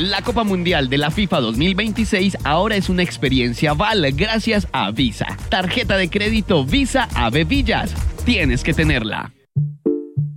La Copa Mundial de la FIFA 2026 ahora es una experiencia VAL gracias a Visa. Tarjeta de crédito Visa Ave Villas. Tienes que tenerla.